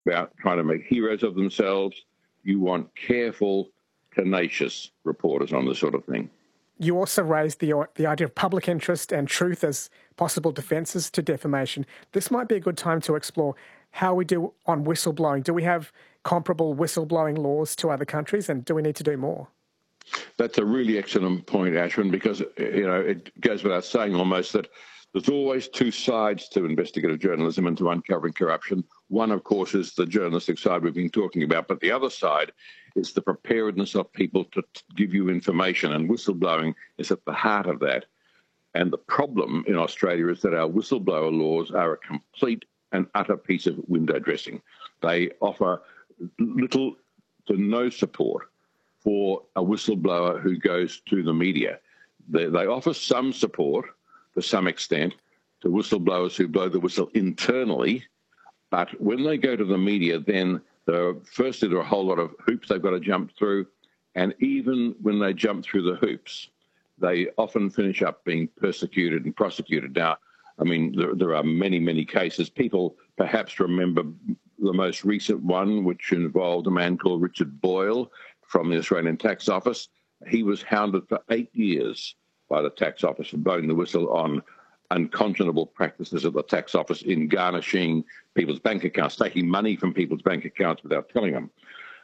about trying to make heroes of themselves. You want careful, tenacious reporters on this sort of thing. You also raised the idea of public interest and truth as possible defences to defamation. This might be a good time to explore how we do on whistleblowing. Do we have comparable whistleblowing laws to other countries, and do we need to do more? That's a really excellent point, Ashwin, because it goes without saying almost that there's always two sides to investigative journalism and to uncovering corruption. One, of course, is the journalistic side we've been talking about, but the other side is the preparedness of people to give you information, and whistleblowing is at the heart of that. And the problem in Australia is that our whistleblower laws are a complete and utter piece of window dressing. They offer little to no support for a whistleblower who goes to the media. They offer some support to some extent to whistleblowers who blow the whistle internally, but when they go to the media, then firstly there are a whole lot of hoops they've got to jump through, and even when they jump through the hoops, they often finish up being persecuted and prosecuted. Now, I mean, there are many, many cases. People perhaps remember the most recent one, which involved a man called Richard Boyle from the Australian Tax Office. He was hounded for 8 years by the Tax Office for blowing the whistle on unconscionable practices of the Tax Office in garnishing people's bank accounts, taking money from people's bank accounts without telling them.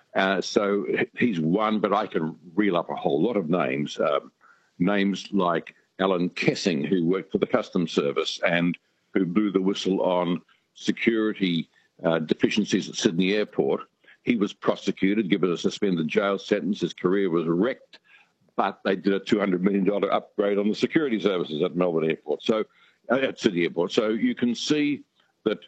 So he's one, but I can reel up a whole lot of names. Names like Alan Kessing, who worked for the Customs Service and who blew the whistle on security deficiencies at Sydney Airport. He was prosecuted, given a suspended jail sentence. His career was wrecked, but they did a $200 million upgrade on the security services at Melbourne Airport, at Sydney Airport. So you can see that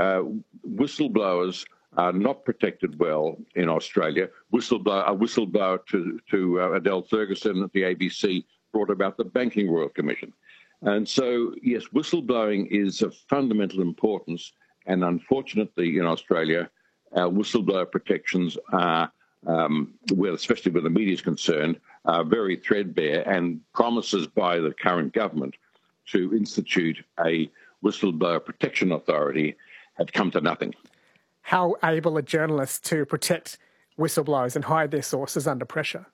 whistleblowers are not protected well in Australia. A whistleblower to Adele Ferguson at the ABC brought about the Banking Royal Commission. And so, yes, whistleblowing is of fundamental importance, and unfortunately in Australia, our whistleblower protections are, especially where the media is concerned, are very threadbare, and promises by the current government to institute a whistleblower protection authority have come to nothing. How able are journalists to protect whistleblowers and hide their sources under pressure?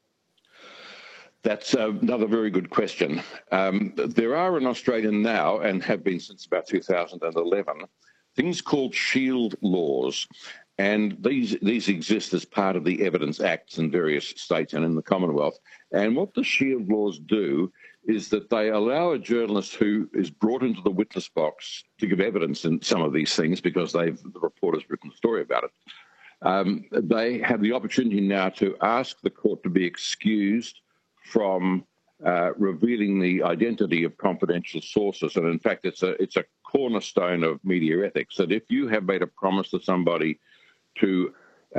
That's another very good question. There are in Australia now, and have been since about 2011, things called shield laws. And these exist as part of the Evidence Acts in various states and in the Commonwealth. And what the shield laws do is that they allow a journalist who is brought into the witness box to give evidence in some of these things because the reporter's written a story about it. They have the opportunity now to ask the court to be excused from revealing the identity of confidential sources. And in fact, it's a cornerstone of media ethics that if you have made a promise to somebody to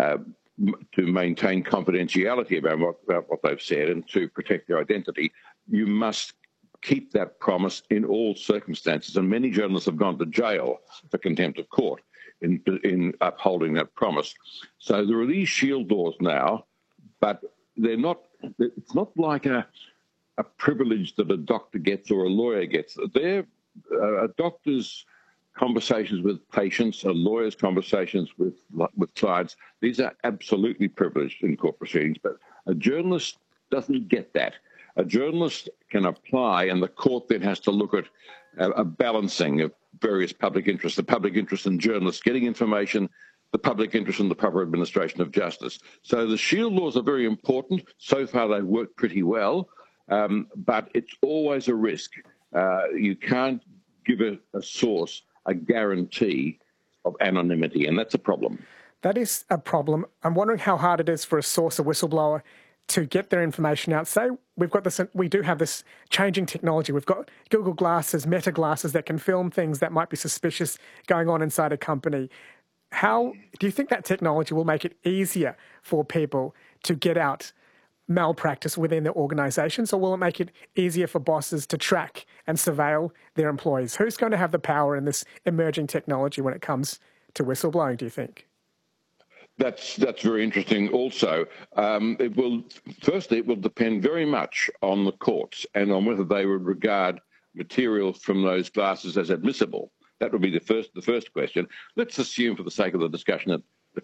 maintain confidentiality about what they've said and to protect their identity, you must keep that promise in all circumstances. And many journalists have gone to jail for contempt of court in upholding that promise. So there are these shield laws now, but it's not like a privilege that a doctor gets or a lawyer gets. They're a doctor's conversations with patients, a lawyer's conversations with clients. These are absolutely privileged in court proceedings, but a journalist doesn't get that. A journalist can apply, and the court then has to look at a balancing of various public interests, the public interest in journalists getting information, the public interest in the proper administration of justice. So the shield laws are very important. So far they've worked pretty well, but it's always a risk. You can't give a source a guarantee of anonymity, and that's a problem. That is a problem. I'm wondering how hard it is for a source, a whistleblower, to get their information out. Say we do have this changing technology. We've got Google Glasses, Meta Glasses that can film things that might be suspicious going on inside a company. How do you think that technology will make it easier for people to get out malpractice within their organisations, or will it make it easier for bosses to track and surveil their employees? Who's going to have the power in this emerging technology when it comes to whistleblowing, do you think? That's very interesting also. It will depend very much on the courts and on whether they would regard material from those glasses as admissible. That would be the first question. Let's assume, for the sake of the discussion, that